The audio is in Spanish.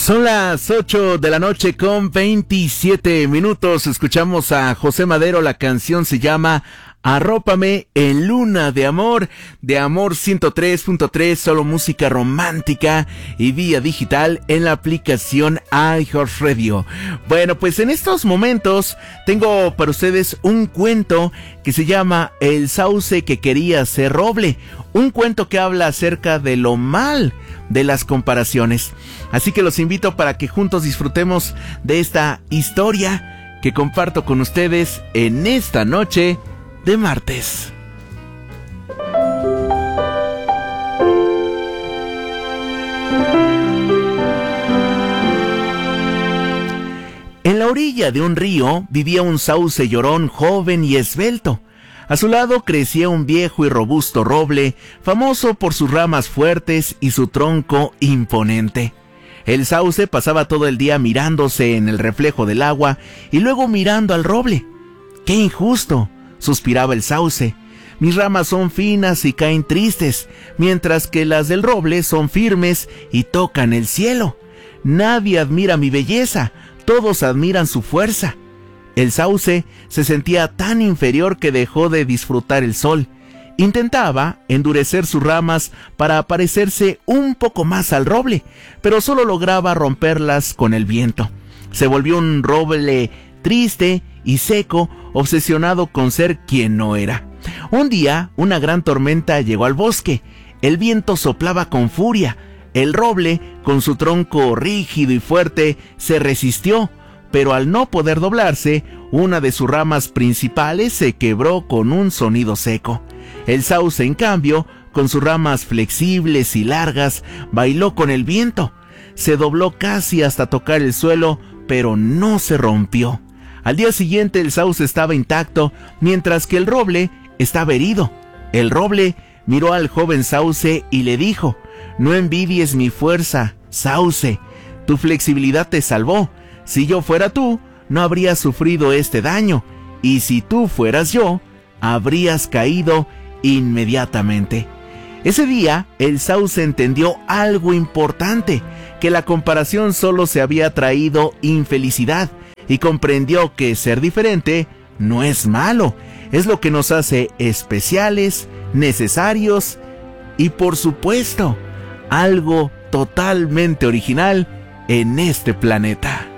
Son las 8 de la noche con 27 minutos. Escuchamos a José Madero. La canción se llama Arrópame en Luna de Amor 103.3, solo música romántica y vía digital en la aplicación iHeartRadio. Bueno, pues en estos momentos tengo para ustedes un cuento que se llama El sauce que quería ser roble. Un cuento que habla acerca de lo mal de las comparaciones. Así que los invito para que juntos disfrutemos de esta historia que comparto con ustedes en esta noche de martes. En la orilla de un río vivía un sauce llorón joven y esbelto. A su lado crecía un viejo y robusto roble, famoso por sus ramas fuertes y su tronco imponente. El sauce pasaba todo el día mirándose en el reflejo del agua y luego mirando al roble. ¡Qué injusto!, suspiraba el sauce. Mis ramas son finas y caen tristes, mientras que las del roble son firmes y tocan el cielo. Nadie admira mi belleza, todos admiran su fuerza. El sauce se sentía tan inferior que dejó de disfrutar el sol. Intentaba endurecer sus ramas para parecerse un poco más al roble, pero solo lograba romperlas con el viento. Se volvió un roble triste y seco, obsesionado con ser quien no era. Un día, una gran tormenta llegó al bosque. El viento soplaba con furia. El roble, con su tronco rígido y fuerte, se resistió, pero al no poder doblarse, una de sus ramas principales se quebró con un sonido seco. El sauce, en cambio, con sus ramas flexibles y largas, bailó con el viento. Se dobló casi hasta tocar el suelo, pero no se rompió. Al día siguiente el sauce estaba intacto, mientras que el roble estaba herido. El roble miró al joven sauce y le dijo: «No envidies mi fuerza, sauce. Tu flexibilidad te salvó. Si yo fuera tú, no habrías sufrido este daño. Y si tú fueras yo, habrías caído inmediatamente». Ese día, el sauce entendió algo importante, que la comparación solo se había traído infelicidad, y comprendió que ser diferente no es malo, es lo que nos hace especiales, necesarios y, por supuesto, algo totalmente original en este planeta.